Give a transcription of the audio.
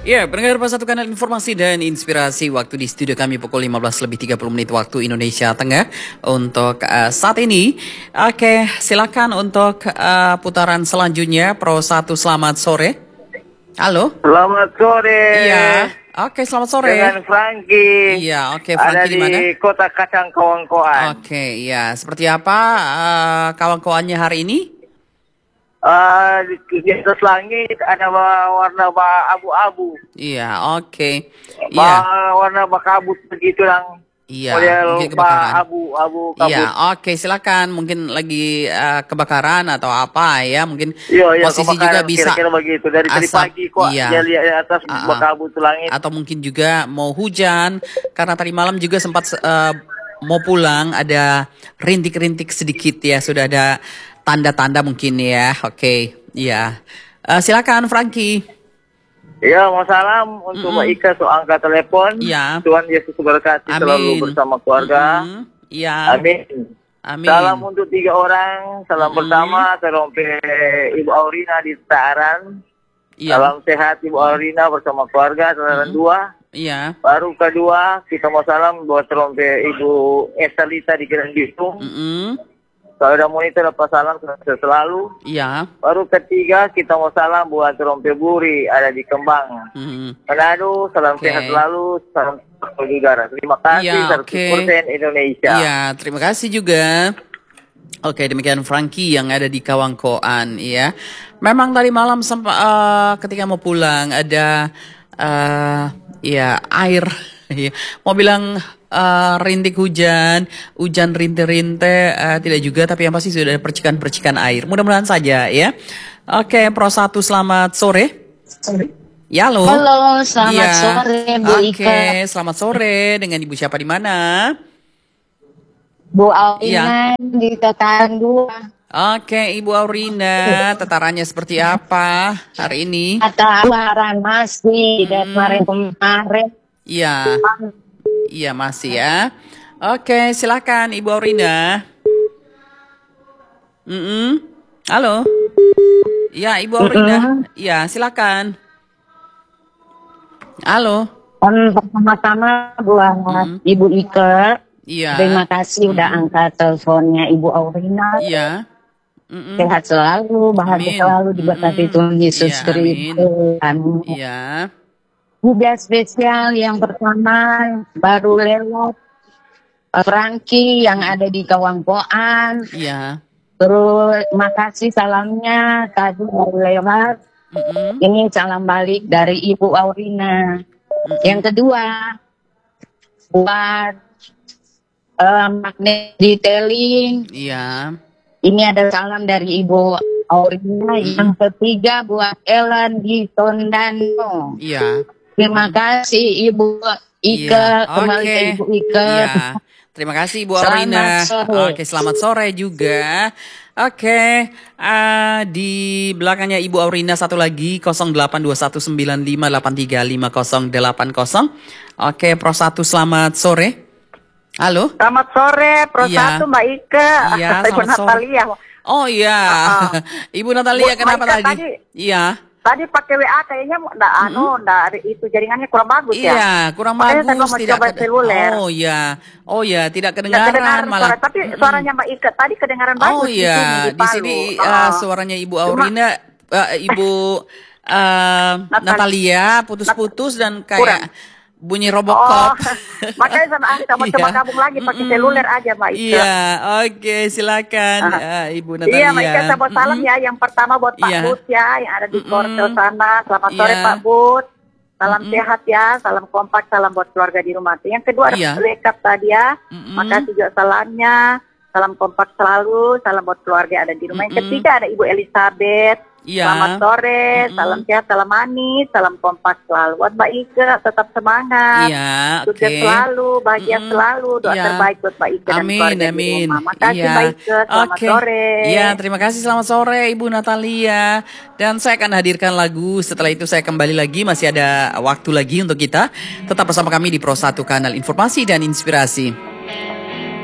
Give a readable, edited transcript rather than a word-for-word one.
Ya, pendengar Pas Satu Kanal Informasi dan Inspirasi, waktu di studio kami pukul 15:30 waktu Indonesia Tengah untuk saat ini. Oke, silakan untuk putaran selanjutnya Pro 1. Selamat sore. Halo. Selamat sore. Iya. Oke, selamat sore. Dengan Franky. Iya, oke, Franky di mana? Ada di Kota Kacang Kawangkoan. Oke, ya. Seperti apa kawan-kawannya hari ini? Di atas langit ada warna abu-abu. Iya, oke. Iya. Warna kabut begitu lang. Iya, mungkin kebakaran. Abu kabut. Iya, oke, silakan. Mungkin lagi kebakaran atau apa ya? Mungkin Iya, posisi juga bisa kira-kira begitu. Dari tadi pagi kok iya. dia lihat di atas kabut langit. Atau mungkin juga mau hujan karena tadi malam juga sempat mau pulang ada rintik-rintik sedikit ya. Sudah ada tanda-tanda mungkin ya. Oke, iya. Silakan Franky. Ya, mau salam untuk Mbak Ika soal angkat telepon. Ya. Tuhan Yesus berkati selalu bersama keluarga. Ya. Amin. Amin. Salam untuk 3 orang. Salam pertama, salam Ibu Aurina di Taran. Ya. Salam sehat Ibu Aurina bersama keluarga. Salam 2. Iya. Baru kedua, kita mau salam buat Ibu Estelita di Kiran Bitung. Kalau ada monitor apa salam selalu. Iya. Baru ketiga kita mau salam buat Rompe Buri ada di Kembang. Manado, salam sehat selalu, salam udara. Terima kasih 100% Indonesia. Iya, terima kasih juga. Oke, demikian Franky yang ada di Kawangkoan ya. Memang tadi malam ketika mau pulang ada ya air. Mau bilang rintik hujan rinte-rinte tidak juga, tapi yang pasti sudah ada percikan-percikan air. Mudah-mudahan saja ya. Oke, Pro 1 selamat sore. Ya, halo. Halo, selamat sore Bu Ika. Oke, selamat sore. Dengan Ibu siapa di mana? Bu Aurina di Tataran 2. Oke, Ibu Aurina, tatarannya seperti apa hari ini? Tataran masih dari kemarin. Iya. Iya, masih ya. Oke, silakan Ibu Aurina. Halo. Iya, Ibu Aurina. Iya, silakan. Halo. Pertama-tama buat Ibu Ika. Iya. Terima kasih udah angkat teleponnya Ibu Aurina. Iya. Sehat selalu, bahagia selalu diberkati Tuhan Yesus Kristus. Amin. Iya. Juga spesial yang pertama baru lewat Franky yang ada di Kawangkoan. Iya. Terus makasih salamnya tadi baru lewat. Ini salam balik dari Ibu Aurina. Yang kedua buat Magnet Detailing. Iya. Ini ada salam dari Ibu Aurina. Yang ketiga buat Ellen di Tondano. Iya. Terima kasih Ibu Ika, kembali ke Ibu Ika. Iya. Terima kasih Ibu Aurina. Oke, selamat sore juga. Oke, di belakangnya Ibu Aurina satu lagi 082195835080. Oke, Pro 1 selamat sore. Halo. Selamat sore, Pro 1 Mbak Ika. Iya, selamat sore. Natalia. Oh iya, Ibu Natalia kenapa tadi? Iya. Tadi pakai WA kayaknya itu jaringannya kurang bagus ya. Iya, kurang bagus. Saya mau coba seluler. Oh iya, tidak kedengaran malah. Tapi suaranya Mbak Ika tadi kedengaran bagus. Oh iya, di sini suaranya Ibu Aurina, Ibu Natalia putus-putus dan kayak bunyi Robocop. Makanya sama coba gabung lagi pakai seluler aja Mbak Ika. Iya, oke, silakan Ibu Natalia. Iya, Mbak Ika saya mau salam ya. Yang pertama buat Pak Bud ya, yang ada di Korsel sana. Selamat sore Pak Bud. Salam sehat ya, salam kompak, salam buat keluarga di rumah. Yang kedua ada Lekap tadi ya. Makasih juga salamnya. Salam kompak selalu, salam buat keluarga yang ada di rumah. Yang ketiga ada Ibu Elizabeth. Selamat sore, salam sehat, salam manis, salam kompak selalu. Buat Mbak Ika tetap semangat, sukses selalu, bahagia selalu, doa terbaik buat Mbak Ika dan keluarga di rumah. Makasih Mbak Ika, selamat sore. Iya, terima kasih, selamat sore Ibu Natalia. Dan saya akan hadirkan lagu, setelah itu saya kembali lagi, masih ada waktu lagi untuk kita. Tetap bersama kami di Pro 1 Kanal Informasi dan Inspirasi.